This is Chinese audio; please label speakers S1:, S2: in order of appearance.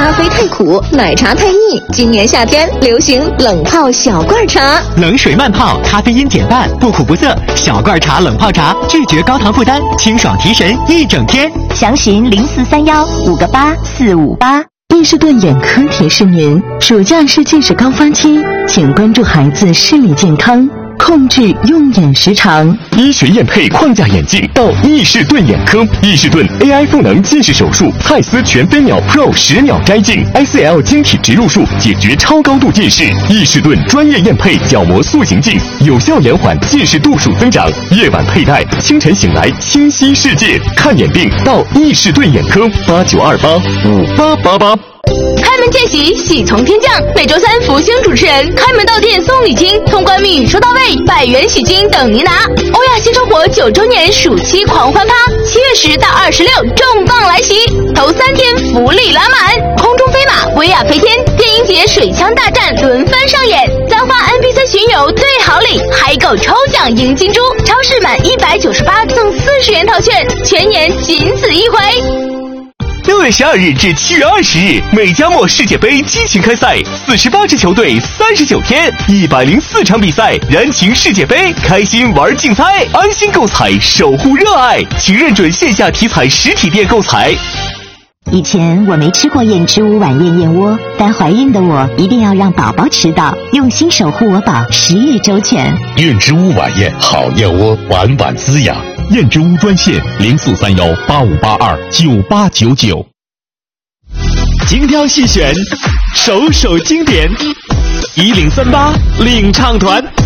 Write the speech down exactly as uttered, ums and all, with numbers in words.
S1: 咖啡太苦，奶茶太腻。今年夏天流行冷泡小罐茶，
S2: 冷水慢泡，咖啡因减半，不苦不涩。小罐茶冷泡茶，拒绝高糖负担，清爽提神一整天。
S3: 详询零四三幺五个八四五八。
S4: 伊士顿眼科提示您：暑假是近视高发期，请关注孩子视力健康，控制用眼时长。
S5: 医学验配框架眼镜到伊士顿眼科，伊士顿 A I 赋能近视手术，蔡司全飞秒 Pro 十秒摘镜 ，S L 晶体植入术解决超高度近视。伊士顿专业验配角膜塑形镜，有效延缓近视度数增长。夜晚佩戴，清晨醒来清晰世界。看眼病到伊士顿眼科，八九二八五八八八。
S6: 开门见喜，喜从天降。每周三，福星主持人开门到店送礼金，通关密语收到位，百元喜金等您拿。欧亚新生活九周年暑期狂欢趴，七月十到二十六重磅来袭，头三天福利拉满，空中飞马、威亚飞天、电音节水枪大战轮番上演，簪花 N P C 巡游最好礼，嗨购抽奖赢金猪，超市满一百九十八赠四十元套券，全年仅此一回。
S5: 六月十二日至七月二十日，美加墨世界杯激情开赛，四十八支球队，三十九天，一百零四场比赛，燃情世界杯，开心玩竞猜，安心购彩，守护热爱，请认准线下体彩实体店购彩。
S3: 以前我没吃过燕之屋晚宴燕窝，但怀孕的我一定要让宝宝吃到，用心守护我宝，食欲周全。
S7: 燕之屋晚宴好燕窝，晚晚滋养。燕之屋专线零四三幺八五八二九八九九。
S5: 精挑细选，首首经典，一零三八领唱团。